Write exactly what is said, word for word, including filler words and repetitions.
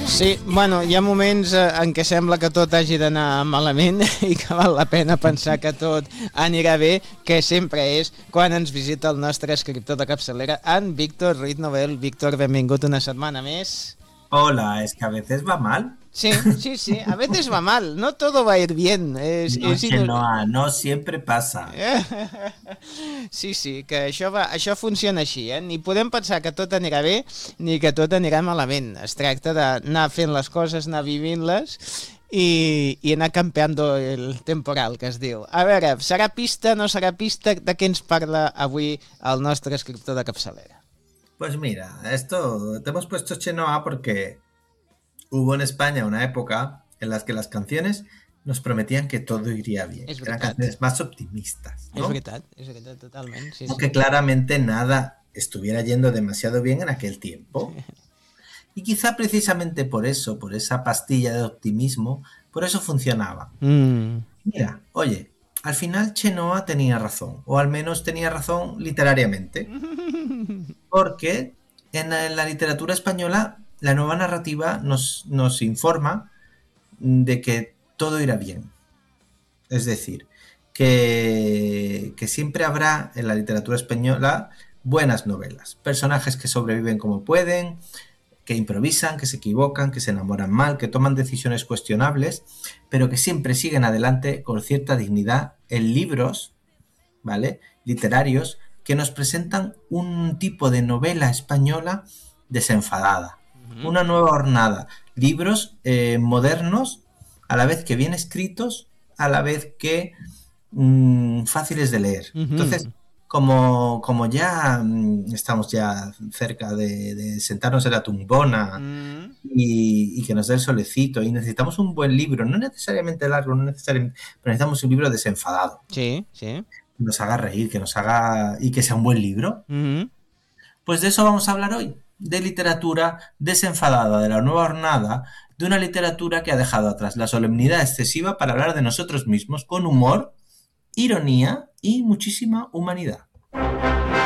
Sí, bueno, hi ha moments eh, en què sembla que tot hagi d'anar malament i que val la pena pensar que tot anirà bé, que sempre és quan ens visita el nostre escriptor de capçalera, en Víctor Ruiz Novel. Víctor, benvingut una setmana més. Hola, es que a veces va mal. Sí, sí, sí, a veces va mal, no todo va a ir bien. Es, No, és inu... Chenoa, no siempre pasa. Sí, sí, que això, va, això funciona així, eh? Ni podem pensar que tot anirà bé ni que tot anirà malament. Es tracta d'anar fent les coses, anar vivint-les i, i anar campeando el temporal, que es diu. A veure, serà pista, no serà pista? De què ens parla avui el nostre escriptor de capçalera? Pues mira, esto te hemos puesto Chenoa porque hubo en España una época en la que las canciones nos prometían que todo iría bien. Eran canciones más optimistas, ¿no? Es verdad, es verdad, totalmente. Sí, Aunque sí. claramente nada estuviera yendo demasiado bien en aquel tiempo. Y quizá precisamente por eso, por esa pastilla de optimismo, por eso funcionaba. Mm. Mira, oye, al final Chenoa tenía razón, o al menos tenía razón literariamente, porque en la, en la literatura española la nueva narrativa nos, nos informa de que todo irá bien. Es decir, que, que siempre habrá en la literatura española buenas novelas, personajes que sobreviven como pueden, que improvisan, que se equivocan, que se enamoran mal, que toman decisiones cuestionables, pero que siempre siguen adelante con cierta dignidad en libros, ¿vale?, literarios que nos presentan un tipo de novela española desenfadada, uh-huh. Una nueva hornada, libros eh, modernos, a la vez que bien escritos, a la vez que mmm, fáciles de leer. Uh-huh. Entonces, Como, como ya mmm, estamos ya cerca de, de sentarnos en la tumbona mm. y, y que nos dé el solecito y necesitamos un buen libro, no necesariamente largo, no necesariamente, pero necesitamos un libro desenfadado. Sí, sí. Que nos haga reír, que nos haga... y que sea un buen libro. Mm-hmm. Pues de eso vamos a hablar hoy, de literatura desenfadada, de la nueva hornada, de una literatura que ha dejado atrás la solemnidad excesiva para hablar de nosotros mismos con humor, ironía y muchísima humanidad.